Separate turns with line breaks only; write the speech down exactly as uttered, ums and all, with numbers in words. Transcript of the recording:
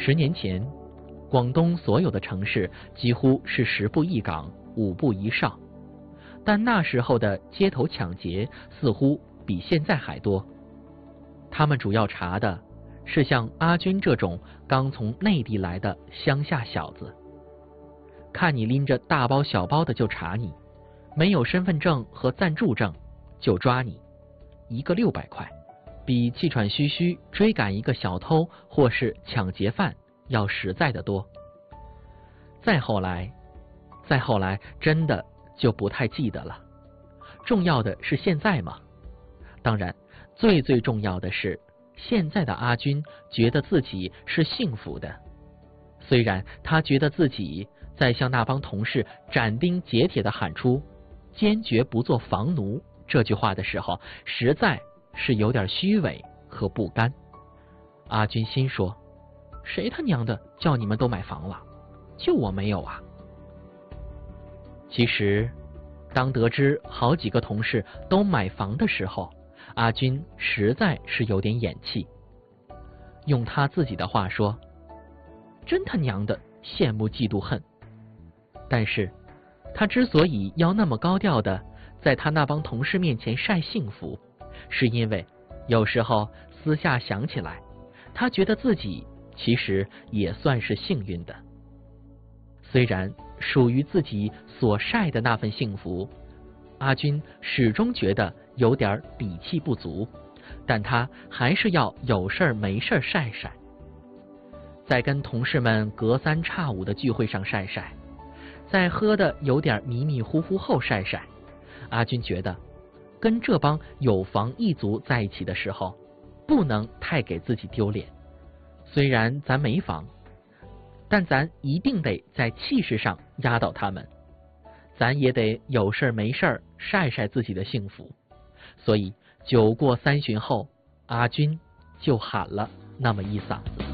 十年前，广东所有的城市几乎是十步一岗，五步一哨，但那时候的街头抢劫似乎比现在还多。他们主要查的是像阿军这种刚从内地来的乡下小子，看你拎着大包小包的就查你，没有身份证和暂住证就抓你，一个六百块，比气喘吁吁追赶一个小偷或是抢劫犯要实在的多。再后来，再后来真的就不太记得了。重要的是现在嘛。当然，最最重要的是，现在的阿军觉得自己是幸福的。虽然他觉得自己在向那帮同事斩钉截铁地喊出“坚决不做房奴”这句话的时候，实在是有点虚伪和不甘。阿军心说：“谁他娘的叫你们都买房了，就我没有啊！”其实，当得知好几个同事都买房的时候，阿军实在是有点眼气。用他自己的话说：“真他娘的羡慕嫉妒恨。”但是，他之所以要那么高调的在他那帮同事面前晒幸福，是因为有时候私下想起来，他觉得自己其实也算是幸运的。虽然属于自己所晒的那份幸福，阿军始终觉得有点底气不足，但他还是要有事没事晒晒，在跟同事们隔三差五的聚会上晒晒，在喝的有点迷迷糊糊后晒晒。阿军觉得跟这帮有房一族在一起的时候，不能太给自己丢脸。虽然咱没房，但咱一定得在气势上压倒他们，咱也得有事没事晒晒自己的幸福。所以酒过三巡后，阿军就喊了那么一嗓子。